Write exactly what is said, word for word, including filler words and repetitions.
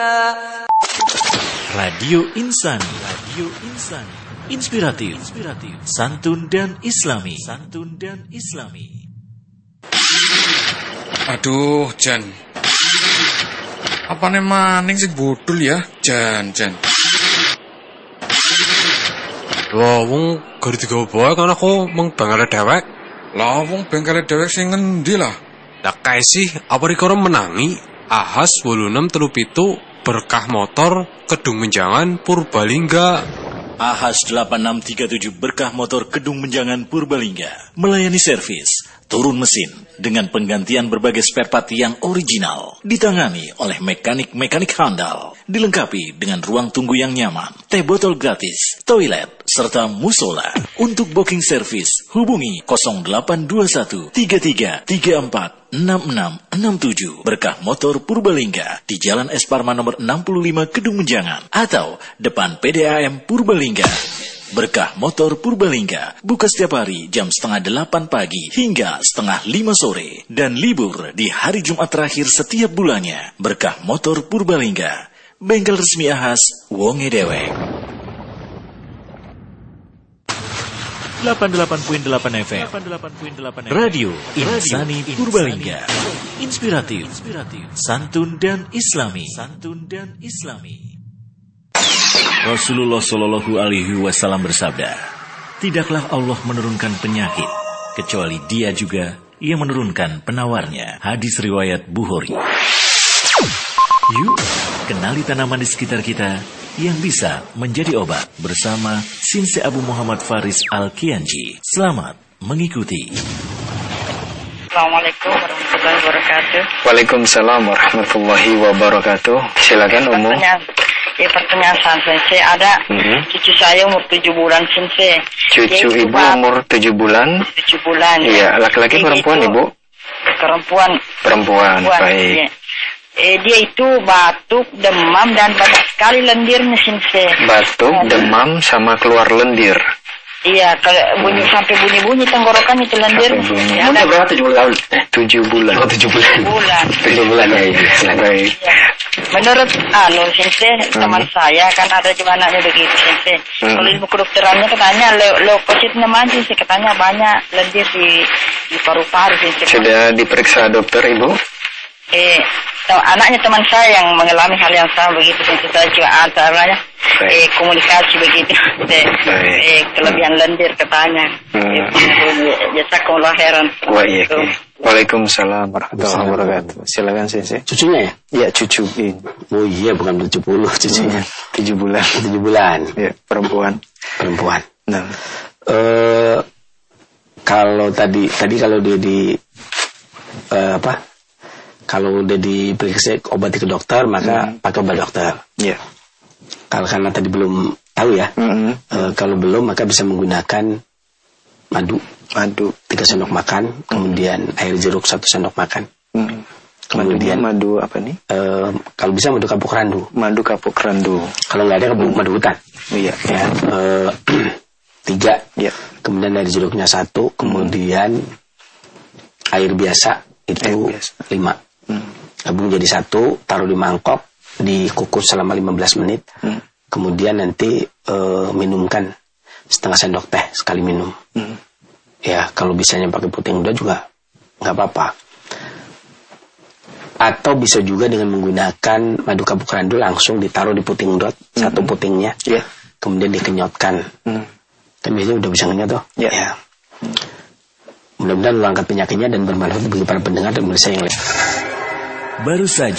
Radio Insani, Radio Insani, inspiratif, inspiratif, santun dan islami, santun dan islami. Aduh, Jan. Apane maning sing bodol ya, Jan, Jan. Wah, wong gari digawa bae kan aku mung bengkale dhewek. Lah wong bengkale dhewek sing ngendi lah? Lah kae sih apa rikara menangi Ahas wolu enam telu pitu berkah motor Kedung Menjangan Purbalingga. Ahas delapan enam tiga tujuh berkah motor Kedung Menjangan Purbalingga melayani servis, turun mesin dengan penggantian berbagai spare part yang original, ditangani oleh mekanik-mekanik handal, dilengkapi dengan ruang tunggu yang nyaman, teh botol gratis, toilet, serta musola. Untuk booking service, hubungi nol delapan dua satu tiga tiga tiga empat enam enam enam tujuh. Berkah Motor Purbalingga di Jalan Es Parman nomor enam puluh lima Kedung Menjangan atau depan P D A M Purbalingga. Berkah Motor Purbalingga buka setiap hari jam setengah delapan pagi hingga setengah lima sore dan libur di hari Jumat terakhir setiap bulannya. Berkah Motor Purbalingga, bengkel resmi Ahas wonge dewek. delapan puluh delapan koma delapan F M Radio Insani Purbalingga. Inspiratif, inspiratif, santun dan islami, santun dan islami. Rasulullah Shallallahu Alaihi Wasallam bersabda, tidaklah Allah menurunkan penyakit kecuali Dia juga yang menurunkan penawarnya. Hadis riwayat Bukhari. Yuk, kenali tanaman di sekitar kita yang bisa menjadi obat bersama Sinse Abu Muhammad Faris Al-Kianji. Selamat mengikuti. Assalamualaikum warahmatullahi wabarakatuh. Waalaikumsalam warahmatullahi wabarakatuh. Silakan Umum. Pertanyaan, ya pertanyaan Sensei, ada mm-hmm. cucu saya umur tujuh bulan Sensei. Cucu ibu bak- umur tujuh bulan? Tujuh bulan. Iya, laki-laki ya. perempuan itu, ibu? Perempuan. Perempuan, perempuan baik. Ya. Eh, dia itu batuk, demam, dan banyak sekali lendirnya Sensei. Batuk, nah, demam, sama keluar lendir. Iya, kalau bunyi hmm. sampai bunyi-bunyi tenggorokan itu lendir. Ya, ada berapa tujuh bulan? Eh, tujuh bulan. Oh, tujuh bulan. Bulan. Tujuh bulan ya, iya. Baik. Ya. Menurut anu Sensei, hmm. teman saya kan ada juga anaknya begitu Sensei. Hmm. Kalau ilmu kedokterannya katanya leukositnya maju sih, katanya banyak lendir di di paru-paru Sensei. Sudah diperiksa dokter Ibu? Eh, anaknya teman saya yang mengalami hal yang sama begitu Sensei, saya juga antaranya eh komunikasi begitu. Eh, eh kelebihan lendir katanya. Hmm. Eh, jazakumullah khairan. Wah, iya. Waalaikumsalam warahmatullahi wabarakatuh. Silakan Sensei. Cucunya ya? Iya, cucu. Oh iya, bukan tujuh puluh cucunya. tujuh bulan. tujuh bulan. Iya, perempuan. Perempuan. Nah. Eh kalau tadi tadi kalau dia di uh, apa? Kalau udah diperiksa obati ke dokter, maka hmm. pakai obat dokter. Iya. Yeah. Kalau karena tadi belum tahu ya, mm-hmm. uh, kalau belum maka bisa menggunakan madu, madu tiga sendok makan, kemudian air jeruk satu sendok makan. Mm-hmm. Kemudian madu, madu apa nih? Uh, kalau bisa madu kapuk randu. Madu kapuk randu. Kalau nggak ada mm-hmm. madu hutan. Iya. Ya, uh, tiga. Yeah. Kemudian air jeruknya satu, kemudian mm-hmm. air biasa itu air biasa. lima. Gabung jadi satu, taruh di mangkok, dikukus selama lima belas menit. Hmm. Kemudian nanti e, minumkan setengah sendok teh sekali minum. Hmm. Ya, kalau bisanya pakai puting udang juga nggak apa-apa. Atau bisa juga dengan menggunakan madu kapuk randu langsung ditaruh di puting dot, hmm. satu putingnya. Yeah. Kemudian dikenyotkan. Hmm. Kan biasanya udah bisa ngenyot tuh. Yeah. Ya. Hmm. Mudah-mudahan lo angkat penyakitnya dan bermanfaat bagi para pendengar dan pemirsa yang lain. Baru saja